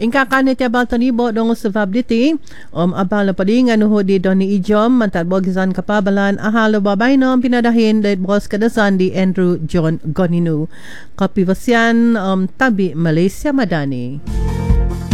Ingka kane tiabal tanibo dong sebab diti abang la padingan nuho di doni ijom mantat bogizan kapabalan ahalo babainom pinadahin dait bos kadasan di Andrew John Goninu. Kapivasian tabi Malaysia Madani.